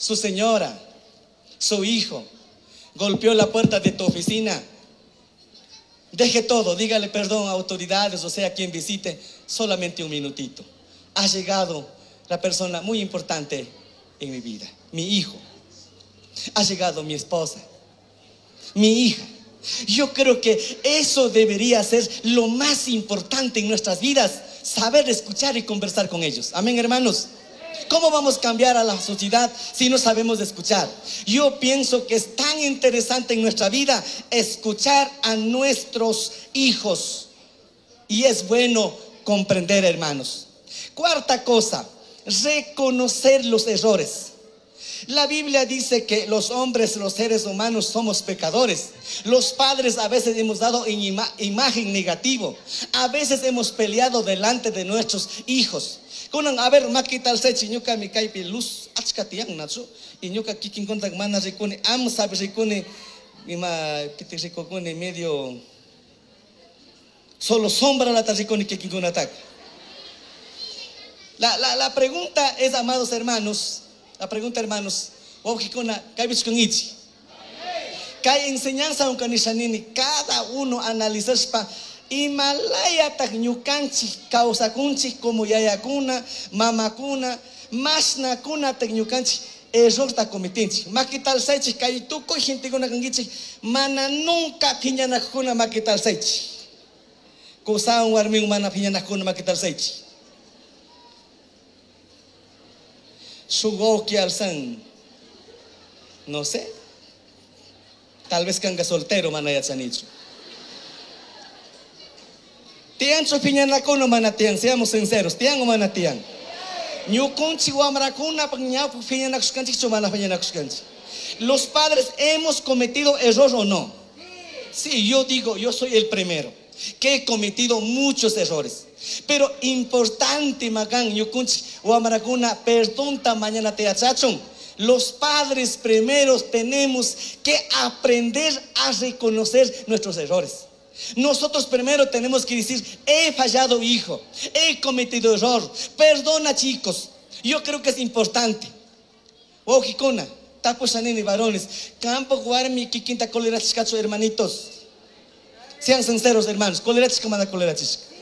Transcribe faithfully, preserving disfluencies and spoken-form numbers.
su señora, su hijo, golpeó la puerta de tu oficina. Deje todo, dígale perdón a autoridades, o sea, quien visite, solamente un minutito. Ha llegado la persona muy importante en mi vida, mi hijo. Ha llegado mi esposa, mi hija. Yo creo que eso debería ser lo más importante en nuestras vidas, saber escuchar y conversar con ellos. Amén, hermanos. ¿Cómo vamos a cambiar a la sociedad si no sabemos escuchar? Yo pienso que es tan interesante en nuestra vida escuchar a nuestros hijos. Y es bueno comprender, hermanos. Cuarta cosa, reconocer los errores. La Biblia dice que los hombres, los seres humanos somos pecadores. Los padres a veces hemos dado en ima- imagen negativo. A veces hemos peleado delante de nuestros hijos. Kunang a ver makital se chiñuka mi kaipi luz achkatiang nacho iñuka kikin kontak mana rikune am sabe rikune ima kiti rikune medio solo sombra la rikune kikin konatak. La la la pregunta es, amados hermanos, la pregunta, hermanos, wawkikuna kaibich kungichi. Kay enseñanza un kanishanini cada uno analizar pa Himalaya tak ñukanchik kawsakunchik como yayakuna, mamakuna, mashnakuna tak ñukanchik error ta cometinchik. Makital saychik kay tukuy gentekuna kankichik mana nunca phiñanakuna makital saychik. Kusawan warmiwan mana phiñanakuna makital saychik. Sugoki alsan, no sé, tal vez kanga soltero mana yachanichu. Tiang chopiñan la cono manatian, seamos sinceros, tiang o manatian. Ñukunchi guamracuna pagñao piñan la cuscanchi chumana piñan la cuscanchi. Los padres hemos cometido error o no. Sí, yo digo, yo soy el primero que he cometido muchos errores. Pero importante magan ñukunchi guamracuna perdón ta mañana te achachon. Los padres primeros tenemos que aprender a reconocer nuestros errores. Nosotros primero tenemos que decir: he fallado, hijo, he cometido error, perdona, chicos. Yo creo que es importante. Ojikona, tapo sanini varones, campo guarmi kikinta colera chicacho, hermanitos. Sean sinceros, hermanos, colera chica manda colera chica.